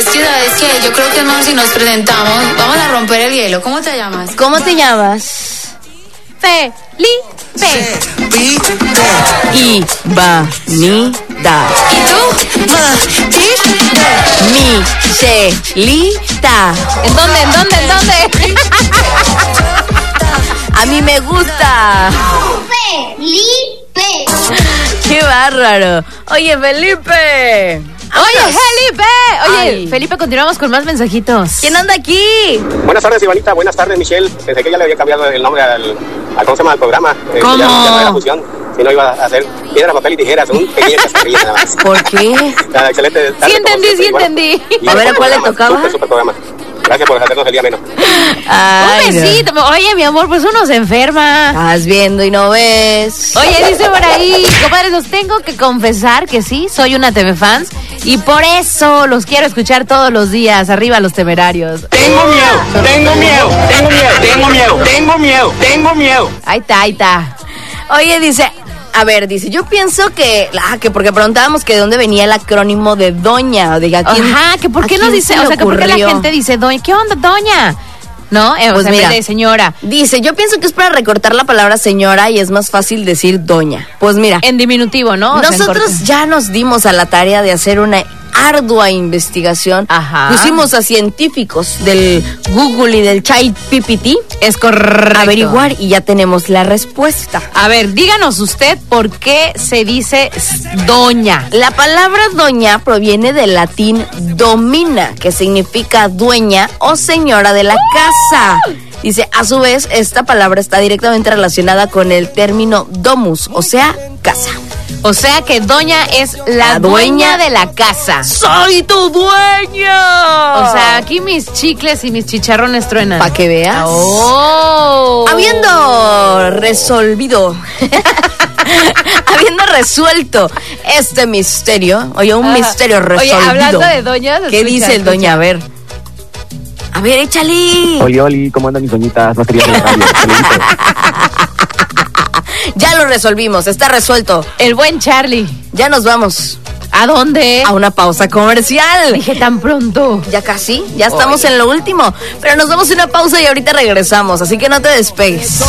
Es que, ¿sabes qué? Yo creo que es mejor si nos presentamos. Vamos a romper el hielo. ¿Cómo te llamas? ¿Cómo te llamas? Felipe. Ivanida. ¿Y tú? Michelita. ¿En dónde? A mí me gusta. Felipe. ¡Qué bárbaro! Oye, Felipe. Oye, Felipe, continuamos con más mensajitos. ¿Quién anda aquí? Buenas tardes, Ivanita. Buenas tardes, Michelle. Pensé que ya le había cambiado el nombre al ¿cómo se llama? Al programa. ¿Cómo? Ya no era fusión. Si no, iba a hacer piedra, papel y tijeras. Un pequeño cascarrillo nada más. ¿Por qué? Excelente. Sí entendí. A ver, ¿a cuál le tocaba? Super programa. Gracias por hacernos el día menos. Ay, Un besito. No. Oye, mi amor, pues uno se enferma. Estás viendo y no ves. Oye, dice por ahí, compadres, os tengo que confesar que sí, soy una TV Fans y por eso los quiero escuchar todos los días. Arriba los temerarios. Tengo miedo. Ahí está. Oye, dice, yo pienso que porque preguntábamos que de dónde venía el acrónimo de doña, o de Ajá, que por qué nos dice, o sea, que por qué la gente dice doña, ¿qué onda, doña? ¿No? Pues en mira, vez de señora. Dice, yo pienso que es para recortar la palabra señora y es más fácil decir doña. Pues mira, En diminutivo, ¿no? O sea, nosotros ya nos dimos a la tarea de hacer una ardua investigación. Ajá. Pusimos a científicos del Google y del ChatGPT es correcto. averiguar y ya tenemos la respuesta. A ver, díganos usted por qué se dice doña. La palabra doña proviene del latín domina, que significa dueña o señora de la casa. Dice, a su vez, esta palabra está directamente relacionada con el término domus, o sea, casa. O sea que doña es la dueña de la casa. ¡Soy tu dueña! O sea, aquí mis chicles y mis chicharrones truenan. Para que veas. ¡Oh! Habiendo resuelto este misterio, un misterio resolvido. Oye, hablando de doñas, ¿qué dice el doña? A ver, échale. Oli, ¿cómo andan mis doñitas? No quería hacer radio. Ya lo resolvimos, está resuelto. El buen Charlie. Ya nos vamos. ¿A dónde? A una pausa comercial. Dije tan pronto. Ya casi, ya estamos en lo último. Pero nos damos una pausa y ahorita regresamos, así que no te despegues.